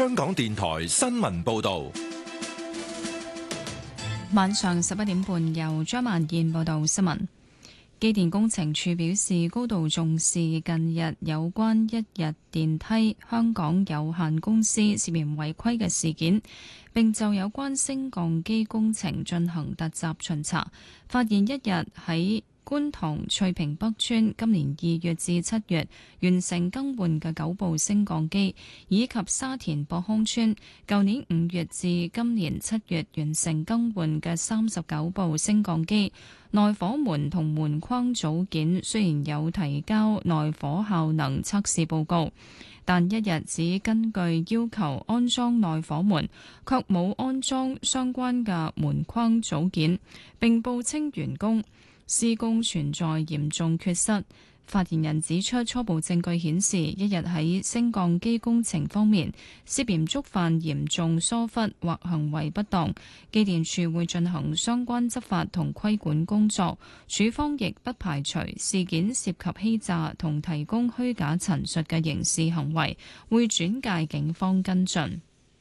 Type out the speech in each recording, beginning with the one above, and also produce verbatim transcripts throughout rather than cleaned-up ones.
香港電台新聞報道。 晚上十一點半，由張萬燕報道新聞。機電工程署表示，高度重視近日有關一日電梯香港有限公司涉嫌違規嘅事件，並就有關升降機工程進行突襲巡查，發現一日喺觀塘翠屏北村今年二月至七月完成更換嘅九部升降機，以及沙田博康村舊年五月至今年七月完成更換嘅三十九部升降機，內火門同門框組件雖然有提交內火效能測試報告，但一日只根據要求安裝內火門，卻冇安裝相關嘅門框組件，並報稱完工。施工存在嚴重缺失。發言人指出，初步證據顯示，一日喺升降機工程方面涉嫌觸犯嚴重疏忽或行為不當，機電署會進行相關執法同規管工作。署方亦不排除事件涉及欺詐同提供虛假陳述嘅刑事行為，會轉介警方跟進。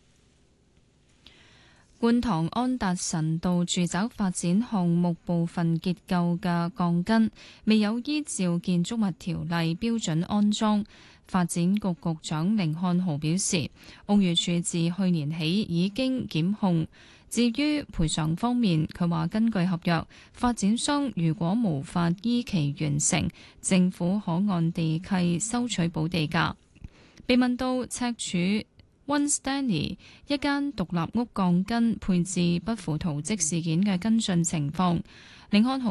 觀塘安達臣道住宅發展項目部分結構嘅鋼筋未有依照建築物條例標準安裝。發展局局長甯漢豪表示，屋宇署自去年起已經檢控。至於賠償方面，佢話根據合約，發展商如果無法依期完成，政府可按地契收取補地價。被問到赤柱溫 Stanley 一間獨立屋鋼筋配置不符圖則事件嘅跟進情況，甯漢豪